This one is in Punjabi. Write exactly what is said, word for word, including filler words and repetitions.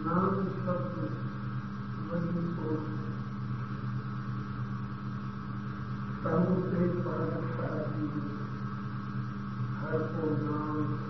नाम शब्द वही को तनु से परम हर को नाम